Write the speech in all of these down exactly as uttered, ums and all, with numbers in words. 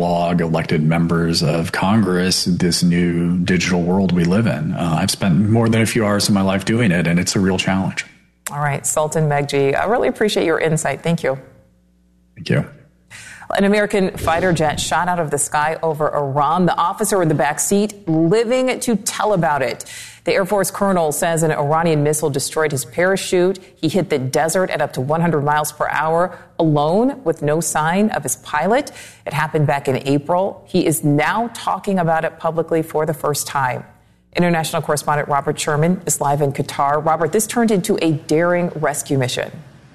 analog elected members of Congress this new digital world we live in. Uh, I've spent more than a few hours of my life doing it, and it's a real challenge. All right, Sultan Meghji, I really appreciate your insight. Thank you. Thank you. An American fighter jet shot out of the sky over Iran. The officer in the back seat living to tell about it. The Air Force colonel says an Iranian missile destroyed his parachute. He hit the desert at up to one hundred miles per hour alone with no sign of his pilot. It happened back in April. He is now talking about it publicly for the first time. International correspondent Robert Sherman is live in Qatar. Robert, this turned into a daring rescue mission.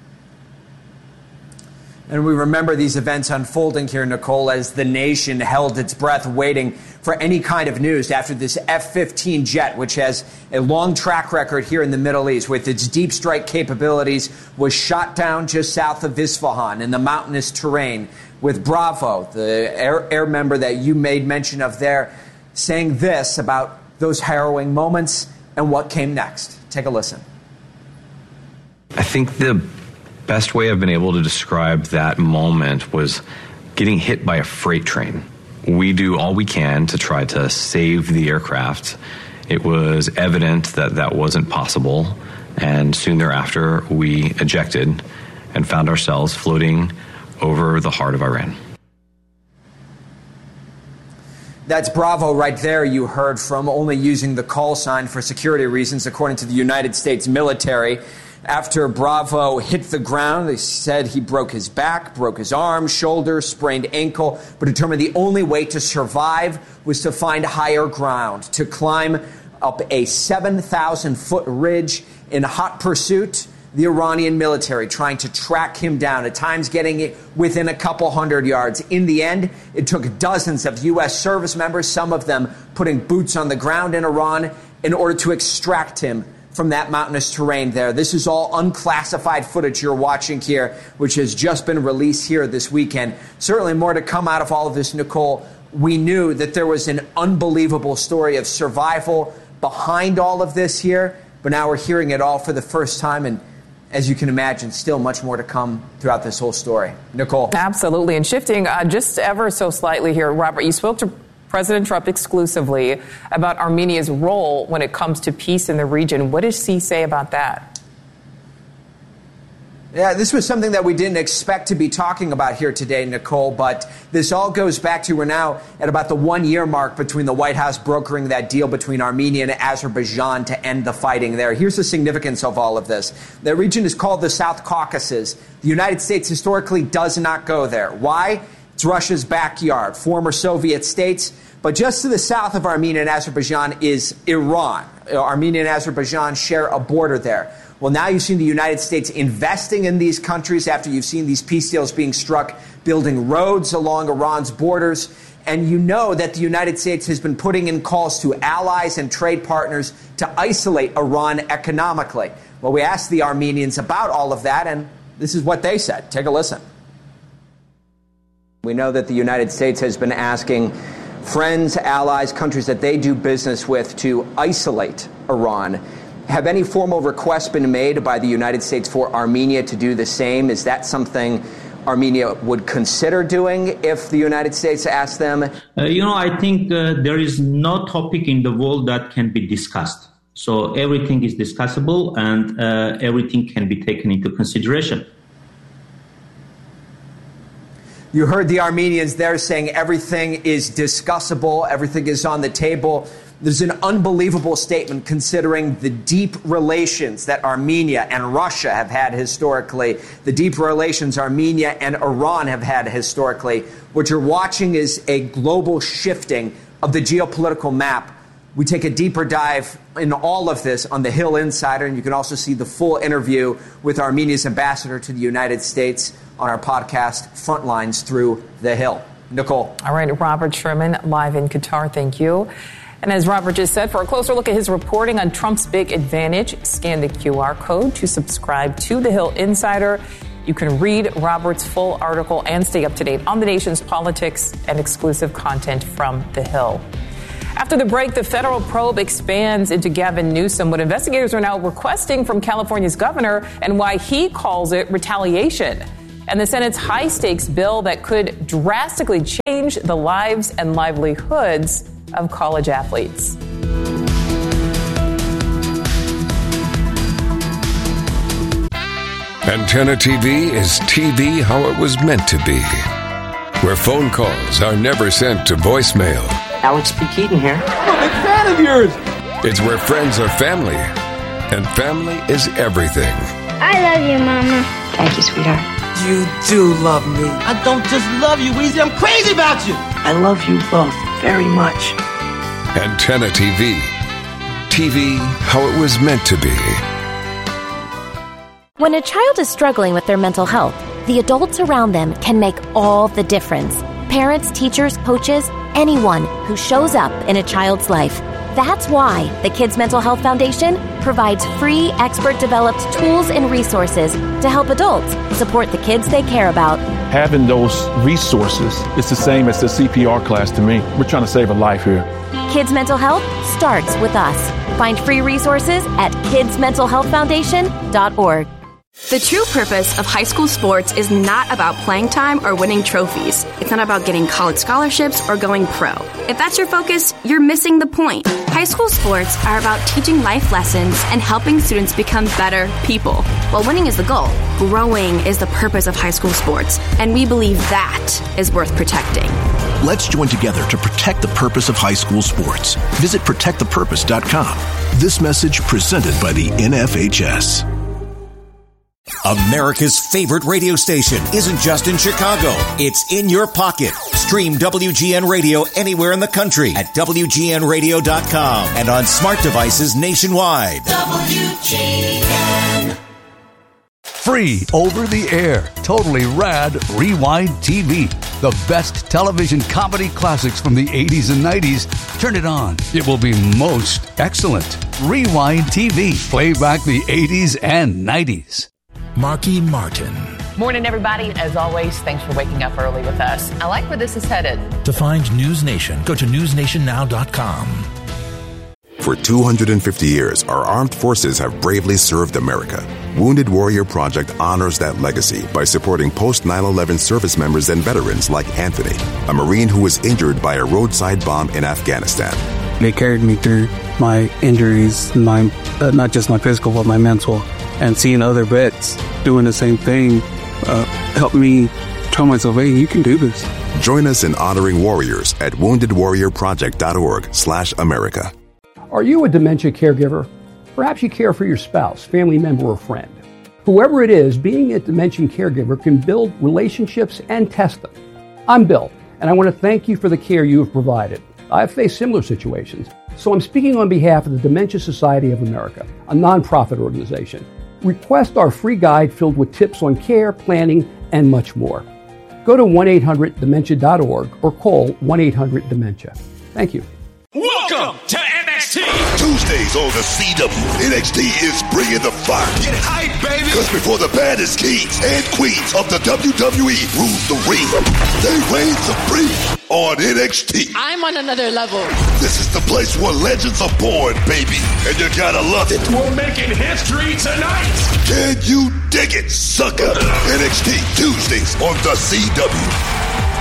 And we remember these events unfolding here, Nicole, as the nation held its breath waiting for any kind of news after this F fifteen jet, which has a long track record here in the Middle East with its deep strike capabilities, was shot down just south of Isfahan in the mountainous terrain, with Bravo, the air, air member that you made mention of there, saying this about those harrowing moments and what came next. Take a listen. I think the best way I've been able to describe that moment was getting hit by a freight train. We do all we can to try to save the aircraft. It was evident that that wasn't possible, and soon thereafter we ejected and found ourselves floating over the heart of Iran. That's Bravo right there you heard from, only using the call sign for security reasons, according to the United States military. After Bravo hit the ground, they said he broke his back, broke his arm, shoulder, sprained ankle, but determined the only way to survive was to find higher ground, to climb up a seven thousand foot ridge in hot pursuit. The Iranian military trying to track him down, at times getting it within a couple hundred yards. In the end, it took dozens of U S service members, some of them putting boots on the ground in Iran, in order to extract him from that mountainous terrain there. This is all unclassified footage you're watching here, which has just been released here this weekend. Certainly more to come out of all of this, Nicole. We knew that there was an unbelievable story of survival behind all of this here, but now we're hearing it all for the first time, and as you can imagine, still much more to come throughout this whole story. Nicole. Absolutely. And shifting uh, just ever so slightly here, Robert, you spoke to President Trump exclusively about Armenia's role when it comes to peace in the region. What does he say about that? Yeah, this was something that we didn't expect to be talking about here today, Nicole, but this all goes back to, we're now at about the one-year mark between the White House brokering that deal between Armenia and Azerbaijan to end the fighting there. Here's the significance of all of this. The region is called the South Caucasus. The United States historically does not go there. Why? It's Russia's backyard, former Soviet states. But just to the south of Armenia and Azerbaijan is Iran. Armenia and Azerbaijan share a border there. Well, now you've seen the United States investing in these countries after you've seen these peace deals being struck, building roads along Iran's borders. And you know that the United States has been putting in calls to allies and trade partners to isolate Iran economically. Well, we asked the Armenians about all of that, and this is what they said. Take a listen. We know that the United States has been asking friends, allies, countries that they do business with to isolate Iran. Have any formal requests been made by the United States for Armenia to do the same? Is that something Armenia would consider doing if the United States asked them? Uh, you know, I think uh, there is no topic in the world that can be discussed. So everything is discussable, and uh, everything can be taken into consideration. You heard the Armenians there saying everything is discussable, everything is on the table. There's an unbelievable statement considering the deep relations that Armenia and Russia have had historically, the deep relations Armenia and Iran have had historically. What you're watching is a global shifting of the geopolitical map. We take a deeper dive in all of this on the Hill Insider, and you can also see the full interview with Armenia's ambassador to the United States on our podcast, Frontlines Through the Hill. Nicole. All right, Robert Sherman, live in Qatar. Thank you. And as Robert just said, for a closer look at his reporting on Trump's big advantage, scan the Q R code to subscribe to the Hill Insider. You can read Robert's full article and stay up to date on the nation's politics and exclusive content from the Hill. After the break, the federal probe expands into Gavin Newsom, what investigators are now requesting from California's governor, and why he calls it retaliation. and the Senate's high-stakes bill that could drastically change the lives and livelihoods of college athletes. Antenna T V is T V how it was meant to be, where phone calls are never sent to voicemail. Alex P. Keaton here. I'm a big fan of yours. It's where friends are family, and family is everything. I love you, Mama. Thank you, sweetheart. You do love me. I don't just love you, Weezy. I'm crazy about you. I love you both very much. Antenna T V. T V how it was meant to be. When a child is struggling with their mental health, the adults around them can make all the difference. Parents, teachers, coaches, anyone who shows up in a child's life. That's why the Kids Mental Health Foundation provides free, expert-developed tools and resources to help adults support the kids they care about. Having those resources is the same as the C P R class to me. We're trying to save a life here. Kids Mental Health starts with us. Find free resources at kids mental health foundation dot org. The true purpose of high school sports is not about playing time or winning trophies. It's not about getting college scholarships or going pro. If that's your focus, you're missing the point. High school sports are about teaching life lessons and helping students become better people. While winning is the goal, growing is the purpose of high school sports, and we believe that is worth protecting. Let's join together to protect the purpose of high school sports. Visit protect the purpose dot com. This message presented by the N F H S. America's favorite radio station isn't just in Chicago. It's in your pocket. Stream W G N Radio anywhere in the country at W G N radio dot com and on smart devices nationwide. W G N. Free over the air, totally rad Rewind T V. The best television comedy classics from the eighties and nineties. Turn it on. It will be most excellent. Rewind T V. Play back the eighties and nineties. Marky Martin. Morning, everybody. As always, thanks for waking up early with us. I like where this is headed. To find News Nation, go to news nation now dot com. For two hundred fifty years, our armed forces have bravely served America. Wounded Warrior Project honors that legacy by supporting post nine eleven service members and veterans like Anthony, a Marine who was injured by a roadside bomb in Afghanistan. They carried me through my injuries, my uh, not just my physical, but my mental. And seeing other vets doing the same thing uh, helped me tell myself, hey, you can do this. Join us in honoring warriors at wounded warrior project dot org slash America. Are you a dementia caregiver? Perhaps you care for your spouse, family member, or friend. Whoever it is, being a dementia caregiver can build relationships and test them. I'm Bill, and I want to thank you for the care you have provided. I've faced similar situations, so I'm speaking on behalf of the Dementia Society of America, a nonprofit organization. Request our free guide filled with tips on care, planning, and much more. Go to one eight hundred dementia dot org or call one eight hundred dementia. Thank you. Welcome to N X T! Tuesdays on the C W, N X T is bringing the fire. Get hype, baby! Because before the baddest kings and queens of the W W E rule the ring, they reign supreme on N X T. I'm on another level. This is the place where legends are born, baby, and you gotta love it. We're making history tonight! Can you dig it, sucker? N X T, Tuesdays on the C W.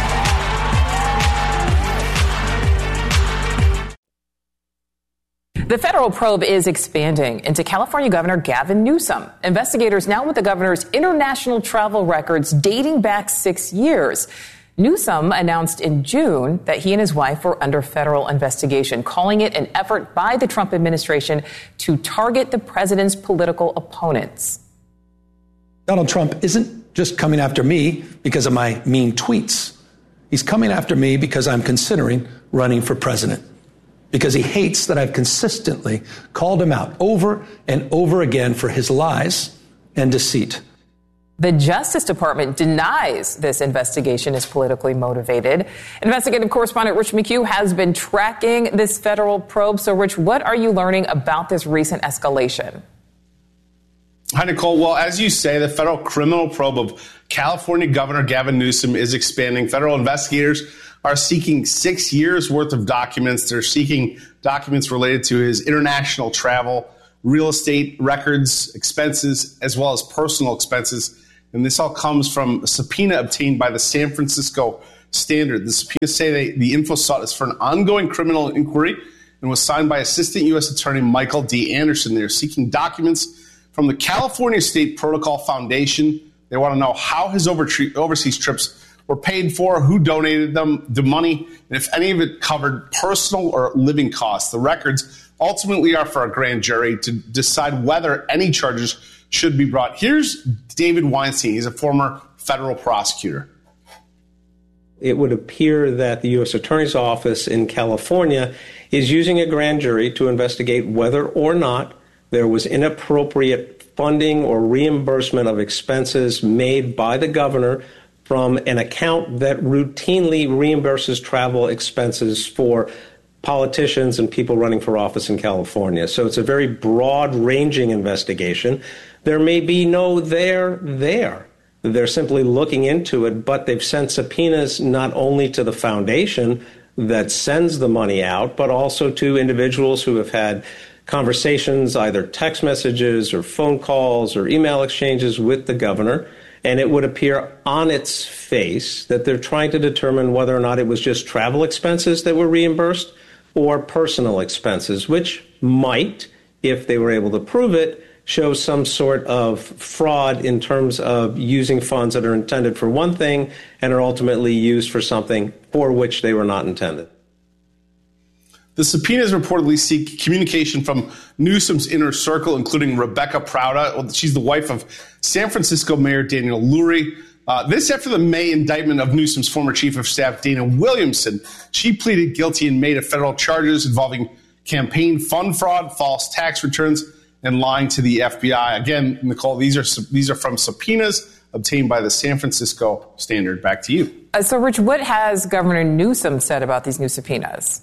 The federal probe is expanding into California Governor Gavin Newsom. Investigators now with the governor's international travel records dating back six years. Newsom announced in June that he and his wife were under federal investigation, calling it an effort by the Trump administration to target the president's political opponents. Donald Trump isn't just coming after me because of my mean tweets. He's coming after me because I'm considering running for president. Because he hates that I've consistently called him out over and over again for his lies and deceit. The Justice Department denies this investigation is politically motivated. Investigative correspondent Rich McHugh has been tracking this federal probe. So, Rich, what are you learning about this recent escalation? Hi, Nicole. Well, as you say, the federal criminal probe of California Governor Gavin Newsom is expanding. Federal investigators are seeking six years worth of documents. They're seeking documents related to his international travel, real estate records, expenses, as well as personal expenses. And this all comes from a subpoena obtained by the San Francisco Standard. The subpoenas say they, the info sought is for an ongoing criminal inquiry and was signed by Assistant U S Attorney Michael D. Anderson. They're seeking documents from the California State Protocol Foundation. They want to know how his overseas trips were paid for, who donated them, the money, and if any of it covered personal or living costs. The records ultimately are for a grand jury to decide whether any charges should be brought. Here's David Weinstein. He's a former federal prosecutor. It would appear that the U S Attorney's Office in California is using a grand jury to investigate whether or not there was inappropriate funding or reimbursement of expenses made by the governor from an account that routinely reimburses travel expenses for politicians and people running for office in California. So it's a very broad-ranging investigation. There may be no there there. They're simply looking into it, but they've sent subpoenas not only to the foundation that sends the money out, but also to individuals who have had conversations, either text messages or phone calls or email exchanges with the governor. And it would appear on its face that they're trying to determine whether or not it was just travel expenses that were reimbursed or personal expenses, which might, if they were able to prove it, show some sort of fraud in terms of using funds that are intended for one thing and are ultimately used for something for which they were not intended. The subpoenas reportedly seek communication from Newsom's inner circle, including Rebecca Prouda. She's the wife of San Francisco Mayor Daniel Lurie. Uh, this after the May indictment of Newsom's former chief of staff, Dana Williamson. She pleaded guilty in May to federal charges involving campaign fund fraud, false tax returns, and lying to the F B I. Again, Nicole, these are these are from subpoenas obtained by the San Francisco Standard. Back to you. Uh, so, Rich, what has Governor Newsom said about these new subpoenas?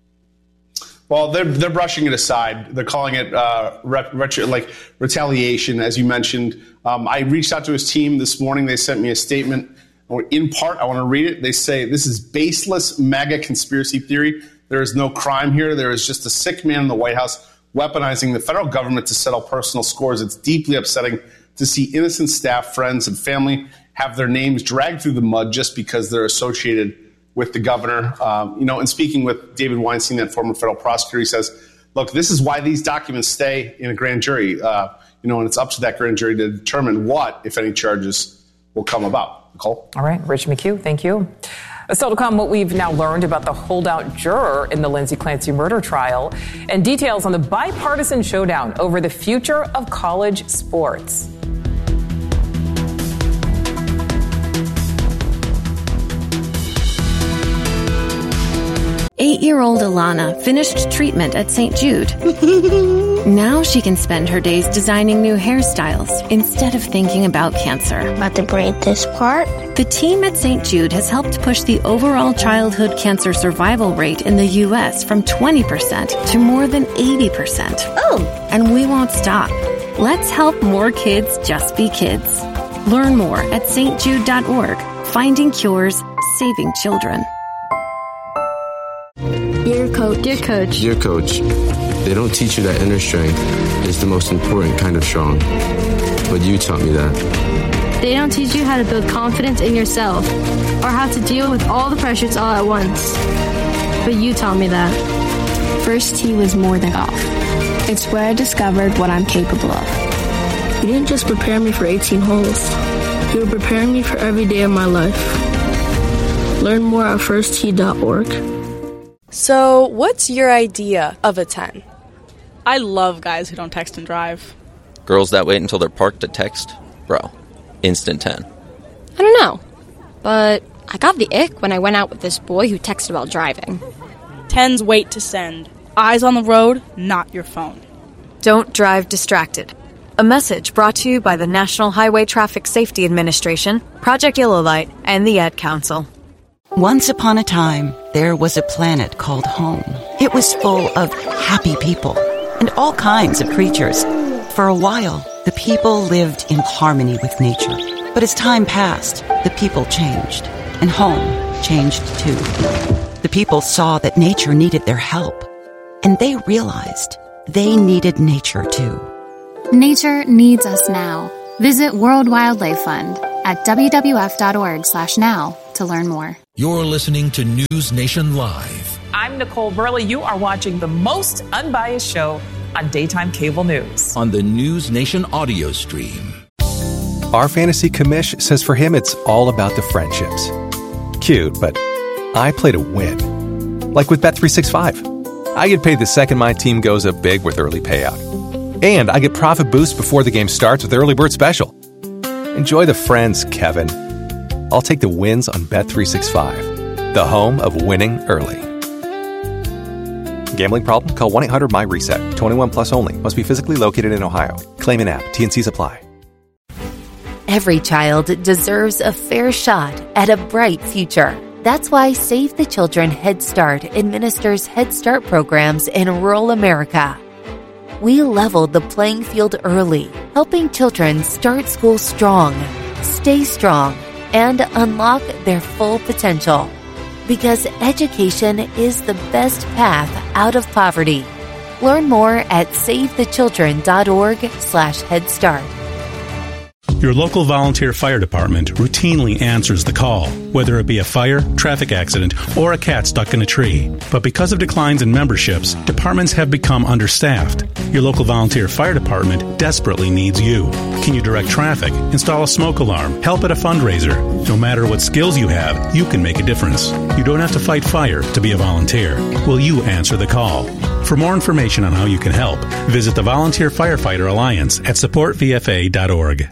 Well, they're they're brushing it aside. They're calling it uh, ret- retro, like retaliation, as you mentioned. Um, I reached out to his team this morning. They sent me a statement. In part, I want to read it. They say, this is baseless MAGA conspiracy theory. There is no crime here. There is just a sick man in the White House weaponizing the federal government to settle personal scores. It's deeply upsetting to see innocent staff, friends, and family have their names dragged through the mud just because they're associated with the governor. Um, you know, and speaking with David Weinstein, that former federal prosecutor, he says, look, this is why these documents stay in a grand jury, uh, you know, and it's up to that grand jury to determine what, if any, charges will come about. Nicole? All right, Rich McHugh, thank you. Still to come, what we've now learned about the holdout juror in the Lindsay Clancy murder trial and details on the bipartisan showdown over the future of college sports. Eight-year-old Alana finished treatment at Saint Jude. Now she can spend her days designing new hairstyles instead of thinking about cancer. About to braid this part? The team at Saint Jude has helped push the overall childhood cancer survival rate in the U S from twenty percent to more than eighty percent. Oh! And we won't stop. Let's help more kids just be kids. Learn more at s t jude dot org. Finding cures, saving children. Dear Coach. Dear Coach. Dear Coach, they don't teach you that inner strength is the most important kind of strong. But you taught me that. They don't teach you how to build confidence in yourself or how to deal with all the pressures all at once. But you taught me that. First tee was more than golf. It's where I discovered what I'm capable of. You didn't just prepare me for eighteen holes. You were preparing me for every day of my life. Learn more at first tee dot org. So, what's your idea of a ten? I love guys who don't text and drive. Girls that wait until they're parked to text? Bro, instant ten. I don't know, but I got the ick when I went out with this boy who texted while driving. Tens wait to send. Eyes on the road, not your phone. Don't drive distracted. A message brought to you by the National Highway Traffic Safety Administration, Project Yellow Light, and the Ad Council. Once upon a time, there was a planet called home. It was full of happy people and all kinds of creatures. For a while, the people lived in harmony with nature. But as time passed, the people changed, and home changed too. The people saw that nature needed their help, and they realized they needed nature too. Nature needs us now. Visit World Wildlife Fund at w w f dot org slash now to learn more. You're listening to News Nation Live. I'm Nicole Burley. You are watching the most unbiased show on daytime cable news. On the News Nation audio stream. Our fantasy commish says for him it's all about the friendships. Cute, but I play to win. Like with Bet three sixty-five. I get paid the second my team goes up big with early payout. And I get profit boost before the game starts with Early Bird Special. Enjoy the friends, Kevin. I'll take the wins on Bet three sixty-five, the home of winning early. Gambling problem? Call one eight hundred my reset. twenty-one plus only. Must be physically located in Ohio. Claim an app. T N Cs apply. Every child deserves a fair shot at a bright future. That's why Save the Children Head Start administers Head Start programs in rural America. We leveled the playing field early, helping children start school strong, stay strong, and unlock their full potential. Because education is the best path out of poverty. Learn more at save the children dot org slash head start. Your local volunteer fire department routinely answers the call, whether it be a fire, traffic accident, or a cat stuck in a tree. But because of declines in memberships, departments have become understaffed. Your local volunteer fire department desperately needs you. Can you direct traffic, install a smoke alarm, help at a fundraiser? No matter what skills you have, you can make a difference. You don't have to fight fire to be a volunteer. Will you answer the call? For more information on how you can help, visit the Volunteer Firefighter Alliance at support v f a dot org.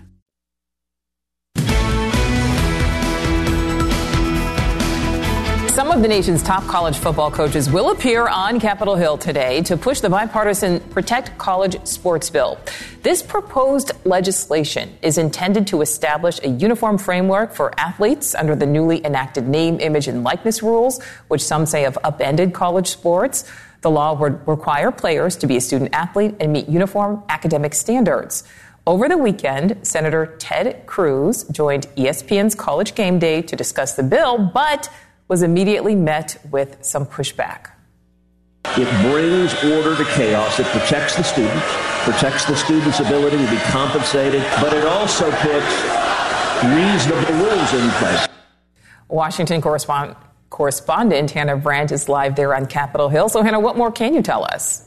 Some of the nation's top college football coaches will appear on Capitol Hill today to push the bipartisan Protect College Sports bill. This proposed legislation is intended to establish a uniform framework for athletes under the newly enacted name, image, and likeness rules, which some say have upended college sports. The law would require players to be a student athlete and meet uniform academic standards. Over the weekend, Senator Ted Cruz joined E S P N's College Game Day to discuss the bill, but was immediately met with some pushback. It brings order to chaos. It protects the students, protects the students' ability to be compensated, but it also puts reasonable rules in place. Washington correspondent, correspondent Hannah Brandt is live there on Capitol Hill. So, Hannah, what more can you tell us?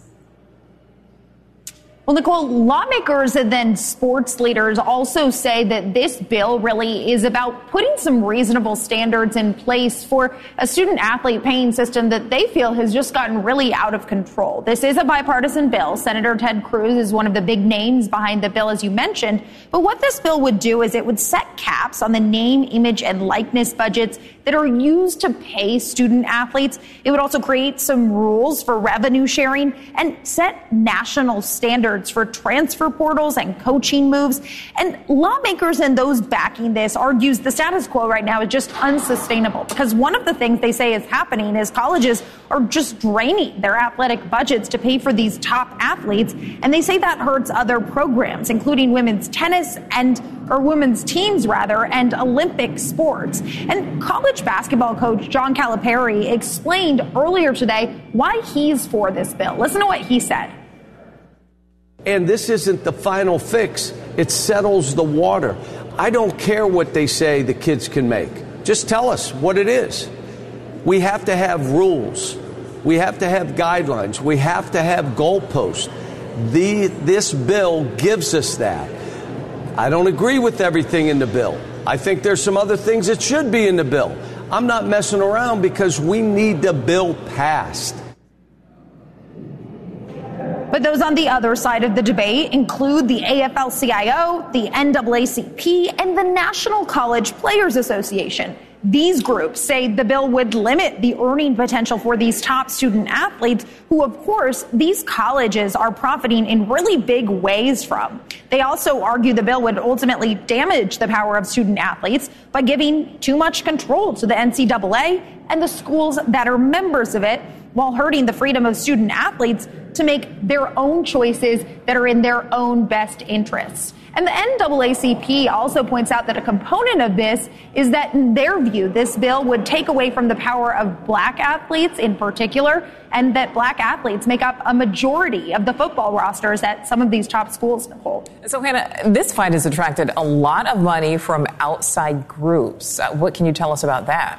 Well, Nicole, lawmakers and then sports leaders also say that this bill really is about putting some reasonable standards in place for a student athlete paying system that they feel has just gotten really out of control. This is a bipartisan bill. Senator Ted Cruz is one of the big names behind the bill, as you mentioned. But what this bill would do is it would set caps on the name, image, and likeness budgets that are used to pay student athletes. It would also create some rules for revenue sharing and set national standards for transfer portals and coaching moves. And lawmakers and those backing this argues the status quo right now is just unsustainable, because one of the things they say is happening is colleges are just draining their athletic budgets to pay for these top athletes. And they say that hurts other programs, including women's tennis and or women's teams, rather, and Olympic sports. And college basketball coach John Calipari explained earlier today why he's for this bill. Listen to what he said. And this isn't the final fix. It settles the water. I don't care what they say the kids can make. Just tell us what it is. We have to have rules. We have to have guidelines. We have to have goalposts. The, this bill gives us that. I don't agree with everything in the bill. I think there's some other things that should be in the bill. I'm not messing around because we need the bill passed. But those on the other side of the debate include the A F L C I O, the N double A C P, and the National College Players Association. These groups say the bill would limit the earning potential for these top student athletes, who, of course, these colleges are profiting in really big ways from. They also argue the bill would ultimately damage the power of student athletes by giving too much control to the N C double A and the schools that are members of it. while hurting the freedom of student athletes to make their own choices that are in their own best interests. And the N double A C P also points out that a component of this is that, in their view, this bill would take away from the power of black athletes in particular, and that black athletes make up a majority of the football rosters at some of these top schools, Nicole. So, Hannah, this fight has attracted a lot of money from outside groups. Uh, what can you tell us about that?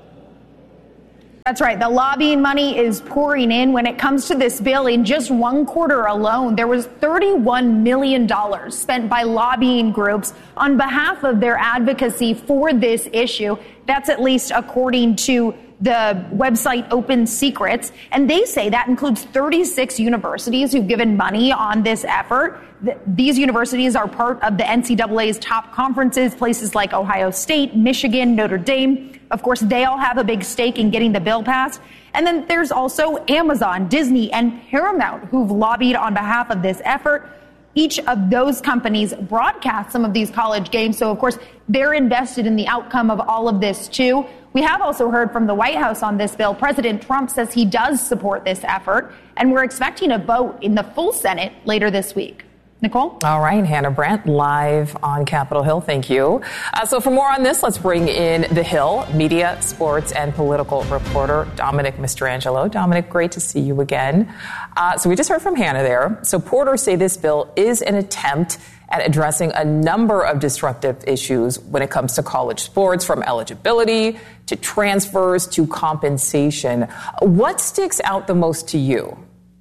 That's right. The lobbying money is pouring in. When it comes to this bill, in just one quarter alone, there was thirty-one million dollars spent by lobbying groups on behalf of their advocacy for this issue. That's at least according to the website Open Secrets. And they say that includes thirty-six universities who've given money on this effort. These universities are part of the N C double A's top conferences, places like Ohio State, Michigan, Notre Dame. Of course, they all have a big stake in getting the bill passed. And then there's also Amazon, Disney, and Paramount who've lobbied on behalf of this effort. Each of those companies broadcast some of these college games. So, of course, they're invested in the outcome of all of this, too. We have also heard from the White House on this bill. President Trump says he does support this effort, and we're expecting a vote in the full Senate later this week. Nicole? All right, Hannah Brandt, live on Capitol Hill. Thank you. Uh, so for more on this, let's bring in the Hill media, sports, and political reporter, Dominic Mastrangelo. Dominic, great to see you again. Uh, so we just heard from Hannah there. Supporters say this bill is an attempt at addressing a number of disruptive issues when it comes to college sports, from eligibility to transfers to compensation. What sticks out the most to you?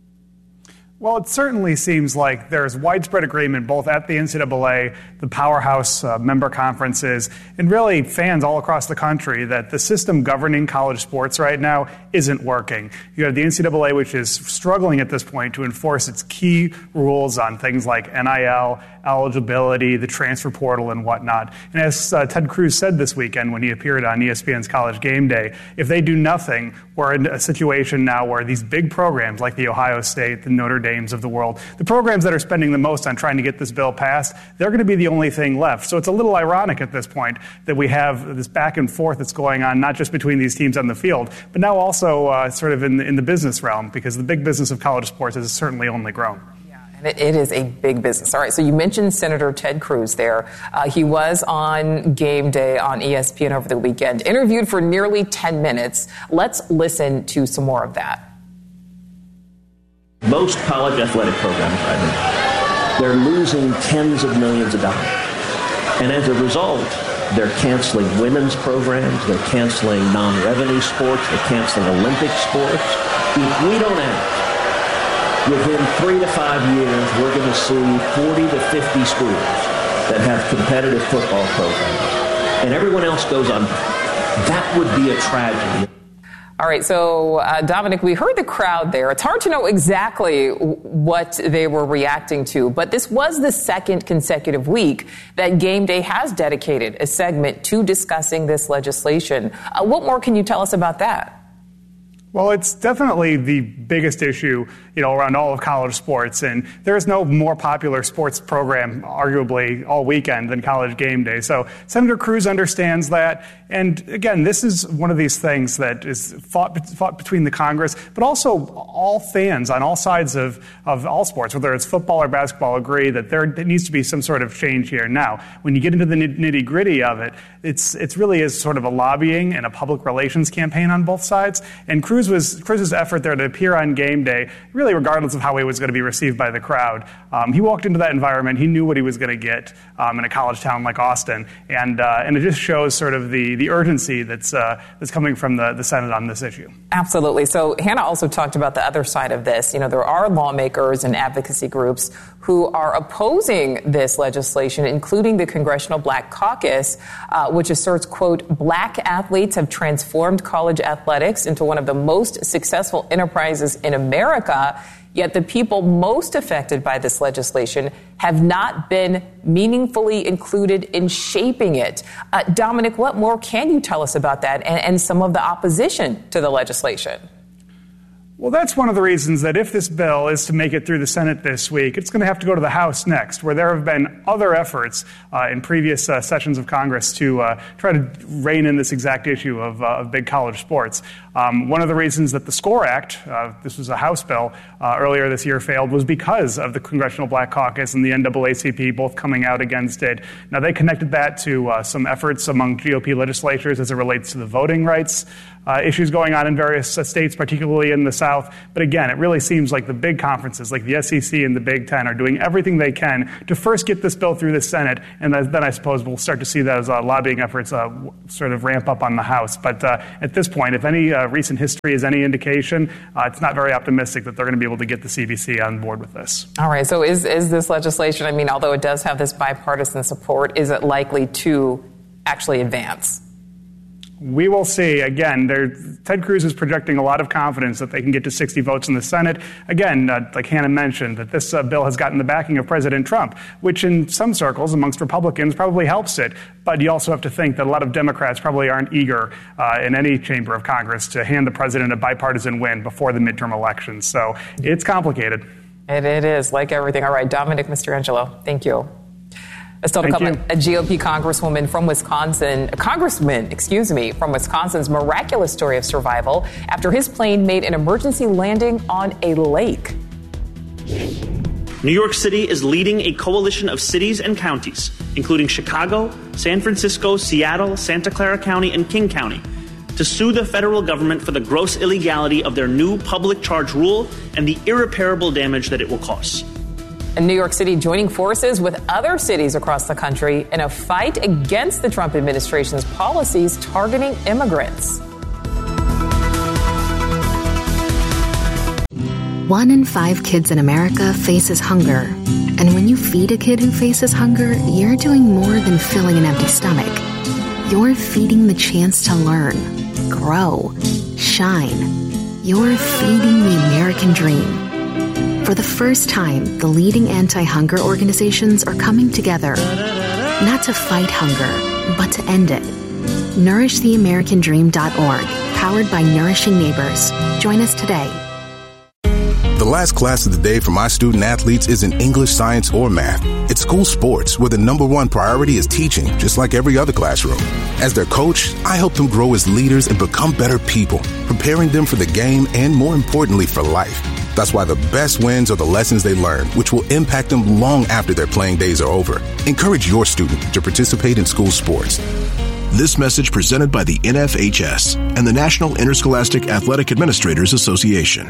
Well, it certainly seems like there's widespread agreement both at the N C double A, the powerhouse uh, member conferences, and really fans all across the country that the system governing college sports right now isn't working. You have the N C double A, which is struggling at this point to enforce its key rules on things like N I L, eligibility, the transfer portal, and whatnot. And as uh, Ted Cruz said this weekend when he appeared on E S P N's College Game Day, if they do nothing, we're in a situation now where these big programs like the Ohio State, the Notre Dames of the world, the programs that are spending the most on trying to get this bill passed, they're going to be the only thing left. So it's a little ironic at this point that we have this back and forth that's going on, not just between these teams on the field, but now also uh, sort of in the, in the business realm, because the big business of college sports has certainly only grown. It is a big business. All right, so you mentioned Senator Ted Cruz there. Uh, he was on Game Day on E S P N over the weekend, interviewed for nearly ten minutes. Let's listen to some more of that. Most college athletic programs right now, they're losing tens of millions of dollars. And as a result, they're canceling women's programs, they're canceling non-revenue sports, they're canceling Olympic sports. If we don't act, within three to five years, we're going to see forty to fifty schools that have competitive football programs, and everyone else goes under. That would be a tragedy. All right, so uh, Dominic, we heard the crowd there. It's hard to know exactly what they were reacting to, but this was the second consecutive week that Game Day has dedicated a segment to discussing this legislation. Uh, what more can you tell us about that? Well, it's definitely the biggest issue, you know, around all of college sports. And there is no more popular sports program, arguably, all weekend than College Game Day. So Senator Cruz understands that. And again, this is one of these things that is fought, fought between the Congress, but also all fans on all sides of, of all sports, whether it's football or basketball, agree that there, there needs to be some sort of change here. Now, when you get into the nitty gritty of it, it's, it's really is sort of a lobbying and a public relations campaign on both sides. And Cruz was Cruz's effort there to appear on Game Day, really regardless of how he was going to be received by the crowd. Um, he walked into that environment. He knew what he was going to get um, in a college town like Austin, and uh, and it just shows sort of the the urgency that's uh, that's coming from the the Senate on this issue. Absolutely. So Hannah also talked about the other side of this. You know, there are lawmakers and advocacy groups who are opposing this legislation, including the Congressional Black Caucus, uh, which asserts, quote, black athletes have transformed college athletics into one of the most successful enterprises in America, yet the people most affected by this legislation have not been meaningfully included in shaping it. Uh, Dominic, what more can you tell us about that and, and some of the opposition to the legislation? Well, that's one of the reasons that if this bill is to make it through the Senate this week, it's going to have to go to the House next, where there have been other efforts uh, in previous uh, sessions of Congress to uh, try to rein in this exact issue of, uh, of big college sports. Um, one of the reasons that the SCORE Act, uh, this was a House bill, uh, earlier this year failed was because of the Congressional Black Caucus and the N double A C P both coming out against it. Now, they connected that to uh, some efforts among G O P legislatures as it relates to the voting rights uh, issues going on in various uh, states, particularly in the South. But again, it really seems like the big conferences, like the S E C and the Big Ten, are doing everything they can to first get this bill through the Senate, and then I suppose we'll start to see those uh, lobbying efforts uh, sort of ramp up on the House. But uh, at this point, if any uh, recent history is any indication, uh, it's not very optimistic that they're going to be able to get the C B C on board with this. All right, so is, is this legislation, I mean, although it does have this bipartisan support, is it likely to actually advance? We will see. Again, Ted Cruz is projecting a lot of confidence that they can get to sixty votes in the Senate. Again, uh, like Hannah mentioned, that this uh, bill has gotten the backing of President Trump, which in some circles amongst Republicans probably helps it. But you also have to think that a lot of Democrats probably aren't eager uh, in any chamber of Congress to hand the president a bipartisan win before the midterm elections. So it's complicated. It, it is, like everything. All right, Dominic Mastrangelo, thank you. Let's talk about a G O P congresswoman from Wisconsin, a congressman, excuse me, from Wisconsin's miraculous story of survival after his plane made an emergency landing on a lake. New York City is leading a coalition of cities and counties, including Chicago, San Francisco, Seattle, Santa Clara County, and King County, to sue the federal government for the gross illegality of their new public charge rule and the irreparable damage that it will cause. And New York City joining forces with other cities across the country in a fight against the Trump administration's policies targeting immigrants. One in five kids in America faces hunger. And when you feed a kid who faces hunger, you're doing more than filling an empty stomach. You're feeding the chance to learn, grow, shine. You're feeding the American dream. For the first time, the leading anti-hunger organizations are coming together, not to fight hunger, but to end it. nourish the american dream dot org, powered by Nourishing Neighbors. Join us today. The last class of the day for my student athletes isn't English, science, or math. It's school sports, where the number one priority is teaching, just like every other classroom. As their coach, I help them grow as leaders and become better people, preparing them for the game and, more importantly, for life. That's why the best wins are the lessons they learn, which will impact them long after their playing days are over. Encourage your student to participate in school sports. This message presented by the N F H S and the National Interscholastic Athletic Administrators Association.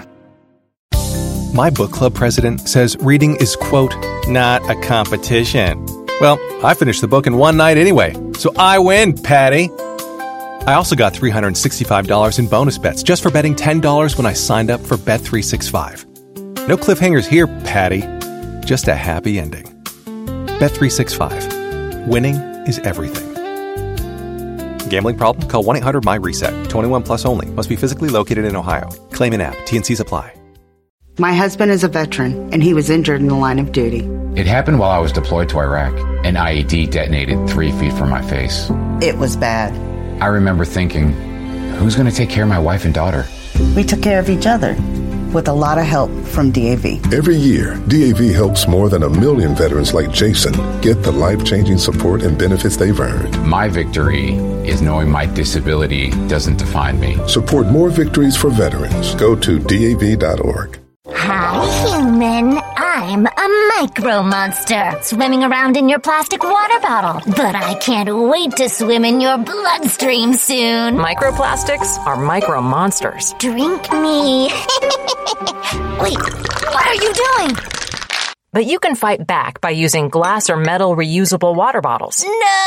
My book club president says reading is, quote, not a competition. Well, I finished the book in one night anyway, so I win, Patty. I also got three hundred sixty-five dollars in bonus bets just for betting ten dollars when I signed up for Bet three sixty-five. No cliffhangers here, Patty. Just a happy ending. Bet three sixty-five. Winning is everything. Gambling problem? Call one eight hundred M Y reset. twenty-one plus only. Must be physically located in Ohio. Claim in app. T and C's apply. My husband is a veteran, and he was injured in the line of duty. It happened while I was deployed to Iraq. An I E D detonated three feet from my face. It was bad. I remember thinking, who's going to take care of my wife and daughter? We took care of each other, with a lot of help from D A V. Every year, D A V helps more than a million veterans like Jason get the life-changing support and benefits they've earned. My victory is knowing my disability doesn't define me. Support more victories for veterans. Go to D A V dot org. Hi, human. I'm a micro monster swimming around in your plastic water bottle. But I can't wait to swim in your bloodstream soon. Microplastics are micro monsters. Drink me. Wait, what are you doing? But you can fight back by using glass or metal reusable water bottles.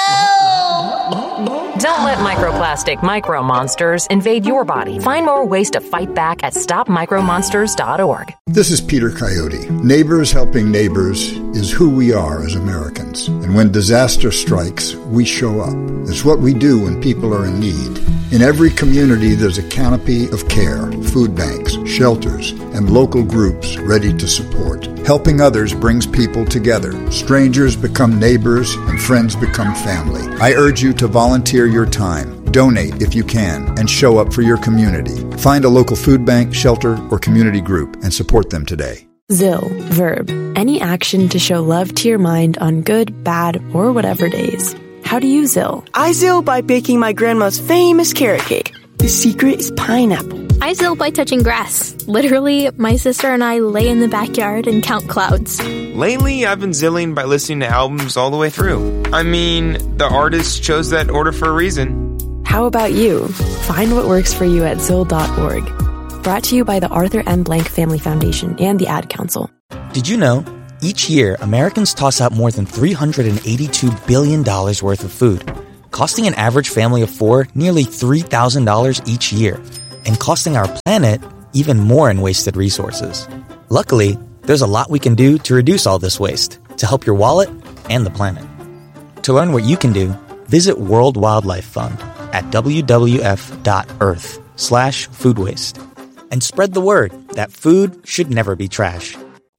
No! Don't let microplastic micro monsters invade your body. Find more ways to fight back at stop micro monsters dot org. This is Peter Coyote. Neighbors helping neighbors is who we are as Americans. And when disaster strikes, we show up. It's what we do when people are in need. In every community, there's a canopy of care, food banks, shelters, and local groups ready to support. Helping others brings people together. Strangers become neighbors, and friends become family. I urge you to volunteer your time, donate if you can, and show up for your community. Find a local food bank, shelter, or community group and support them today. Zill, verb, any action to show love to your mind on good, bad, or whatever days. How do you Zill? I Zill by baking my grandma's famous carrot cake. The secret is pineapple. I zill by touching grass. Literally, my sister and I lay in the backyard and count clouds. Lately, I've been zilling by listening to albums all the way through. I mean, the artist chose that order for a reason. How about you? Find what works for you at zill dot org. Brought to you by the Arthur M. Blank Family Foundation and the Ad Council. Did you know? Each year, Americans toss out more than three hundred eighty-two billion dollars worth of food, costing an average family of four nearly three thousand dollars each year, and costing our planet even more in wasted resources. Luckily, there's a lot we can do to reduce all this waste, to help your wallet and the planet. To learn what you can do, visit World Wildlife Fund at w w f dot earth slash food waste. And spread the word that food should never be trash.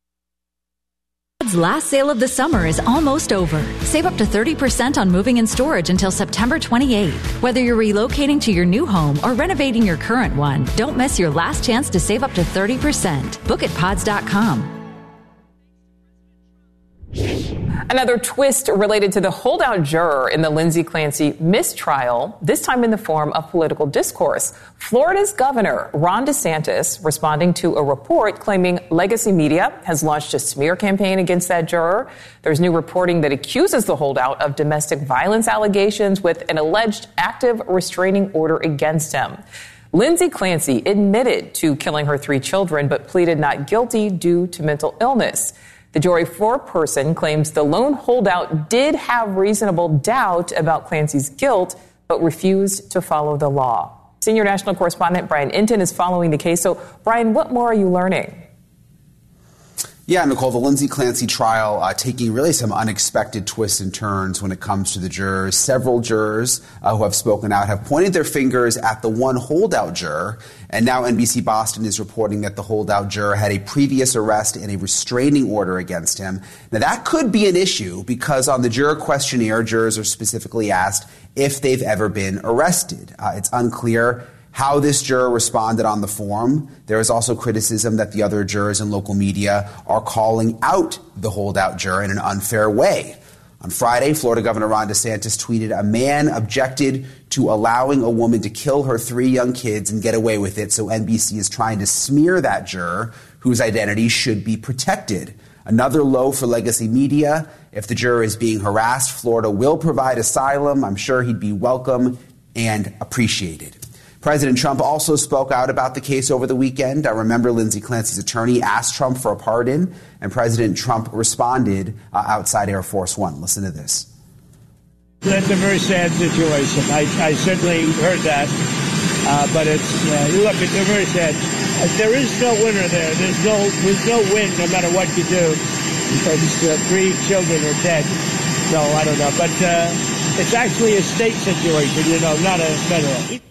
Last sale of the summer is almost over. Save up to thirty percent on moving and storage until September twenty-eighth. Whether you're relocating to your new home or renovating your current one, don't miss your last chance to save up to thirty percent. Book at pods dot com. Another twist related to the holdout juror in the Lindsay Clancy mistrial, this time in the form of political discourse. Florida's governor, Ron DeSantis, responding to a report claiming Legacy Media has launched a smear campaign against that juror. There's new reporting that accuses the holdout of domestic violence allegations with an alleged active restraining order against him. Lindsay Clancy admitted to killing her three children, but pleaded not guilty due to mental illness. The jury foreperson claims the lone holdout did have reasonable doubt about Clancy's guilt, but refused to follow the law. Senior national correspondent Brian Inton is following the case. So, Brian, what more are you learning? Yeah, Nicole, the Lindsay Clancy trial uh, taking really some unexpected twists and turns when it comes to the jurors. Several jurors uh, who have spoken out have pointed their fingers at the one holdout juror. And now N B C Boston is reporting that the holdout juror had a previous arrest and a restraining order against him. Now, that could be an issue because on the juror questionnaire, jurors are specifically asked if they've ever been arrested. Uh, it's unclear how this juror responded on the form. There is also criticism that the other jurors in local media are calling out the holdout juror in an unfair way. On Friday, Florida Governor Ron DeSantis tweeted, "A man objected to allowing a woman to kill her three young kids and get away with it, so N B C is trying to smear that juror whose identity should be protected." Another low for Legacy Media. If the juror is being harassed, Florida will provide asylum. I'm sure he'd be welcome and appreciated. President Trump also spoke out about the case over the weekend. I remember Lindsay Clancy's attorney asked Trump for a pardon, and President Trump responded uh, outside Air Force One. Listen to this. That's a very sad situation. I, I certainly heard that, uh, but it's uh, look, it's a very sad. Uh, there is no winner there. There's no there's no win no matter what you do, because uh, three children are dead. So I don't know, but uh, it's actually a state situation, you know, not a federal.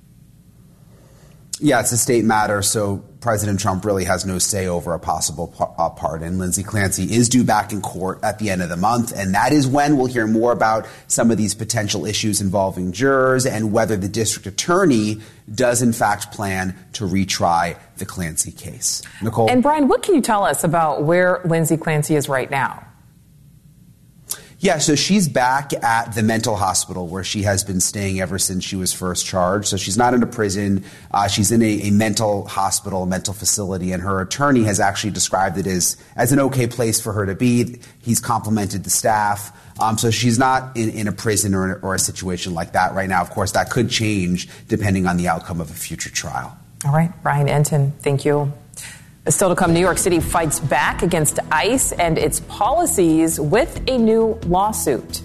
Yeah, it's a state matter, so President Trump really has no say over a possible pardon. Lindsay Clancy is due back in court at the end of the month, and that is when we'll hear more about some of these potential issues involving jurors and whether the district attorney does, in fact, plan to retry the Clancy case. Nicole? And, Brian, what can you tell us about where Lindsay Clancy is right now? Yeah, so she's back at the mental hospital where she has been staying ever since she was first charged. So she's not in a prison. Uh, she's in a, a mental hospital, a mental facility, and her attorney has actually described it as, as an okay place for her to be. He's complimented the staff. Um, so she's not in, in a prison or, or a situation like that right now. Of course, that could change depending on the outcome of a future trial. All right, Brian Inton, thank you. Still to come, New York City fights back against ICE and its policies with a new lawsuit.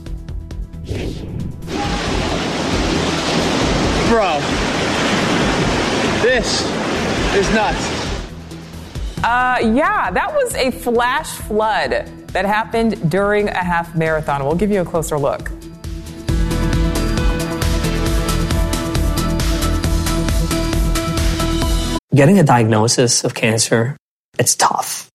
Bro, this is nuts. Uh, yeah, that was a flash flood that happened during a half marathon. We'll give you a closer look. Getting a diagnosis of cancer, it's tough.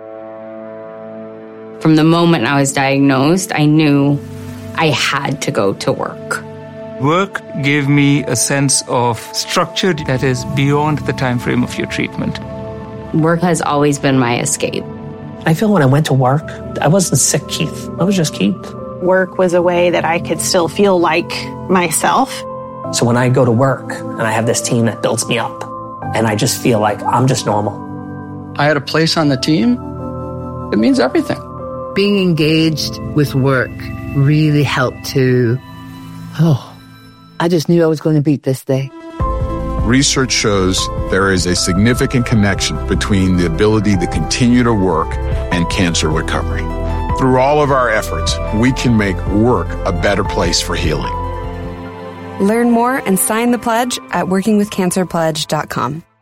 From the moment I was diagnosed, I knew I had to go to work. Work gave me a sense of structure that is beyond the time frame of your treatment. Work has always been my escape. I feel when I went to work, I wasn't sick Keith. I was just Keith. Work was a way that I could still feel like myself. So when I go to work and I have this team that builds me up, and I just feel like I'm just normal. I had a place on the team. It means everything. Being engaged with work really helped to, oh, I just knew I was going to beat this day. Research shows there is a significant connection between the ability to continue to work and cancer recovery. Through all of our efforts, we can make work a better place for healing. Learn more and sign the pledge at working with cancer pledge dot com.